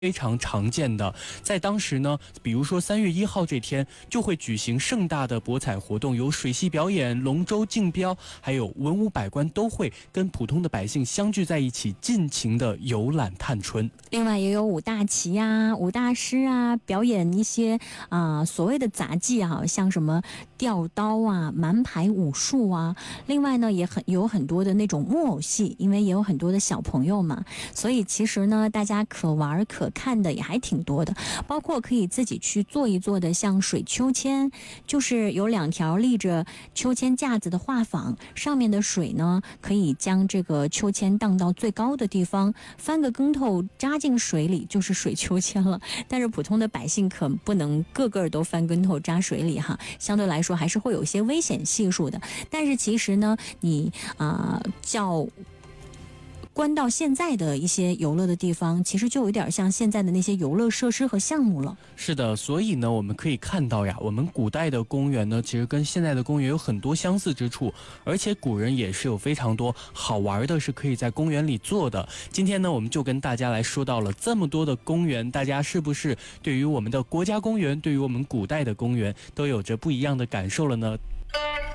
非常常见的。在当时呢，比如说3月1号这天就会举行盛大的博彩活动，有水戏表演、龙舟竞标，还有文武百官都会跟普通的百姓相聚在一起，尽情的游览探春。 另外也有舞大旗啊、舞大师啊，表演一些所谓的杂技啊，像什么吊刀啊、蛮牌武术啊。另外呢，也有很多的那种木偶戏，因为也有很多的小朋友嘛，所以其实呢，大家可玩可看的也还挺多的，包括可以自己去做一做的，像水秋千，就是有2条立着秋千架子的画舫，上面的水呢，可以将这个秋千荡到最高的地方，翻个跟头扎进水里就是水秋千了。但是普通的百姓可不能个个都翻跟头扎水里哈，相对来说还是会有一些危险系数的。但是其实呢，你叫关到现在的一些游乐的地方，其实就有点像现在的那些游乐设施和项目了。 是的，所以呢，我们可以看到呀，我们古代的公园呢，其实跟现在的公园有很多相似之处，而且古人也是有非常多好玩的，是可以在公园里做的。今天呢，我们就跟大家来说到了这么多的公园，大家是不是对于我们的国家公园，对于我们古代的公园，都有着不一样的感受了呢？